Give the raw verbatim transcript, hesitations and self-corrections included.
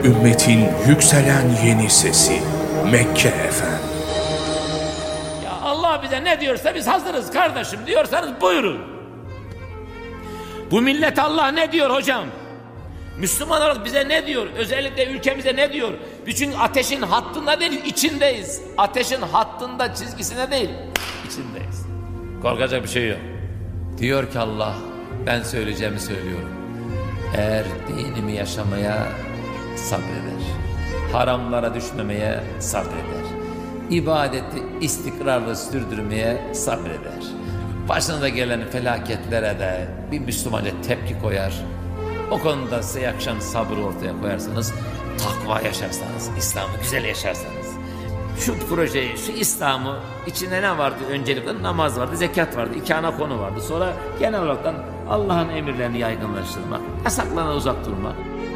Ümmetin yükselen yeni sesi Mekke Efem. Ya Allah bize ne diyorsa biz hazırız kardeşim diyorsanız buyurun. Bu millet Allah ne diyor hocam? Müslüman olarak bize ne diyor? Özellikle ülkemize ne diyor? Bütün ateşin hattında değil, içindeyiz. Ateşin hattında, çizgisine değil, içindeyiz. Korkacak bir şey yok. Diyor ki Allah, ben söyleyeceğimi söylüyorum. Eğer dinimi yaşamaya sabreder, haramlara düşmemeye sabreder, ibadeti istikrarlı sürdürmeye sabreder, başına gelen felaketlere de bir Müslümanca tepki koyar. O konuda size yakışan sabrı ortaya koyarsanız, takva yaşarsanız, İslam'ı güzel yaşarsanız, şu projeyi, şu İslam'ı içinde ne vardı? Öncelikle namaz vardı, zekat vardı, iki ana konu vardı. Sonra genel olarak Allah'ın emirlerini yaygınlaştırmak, yasaklarına uzak durmak.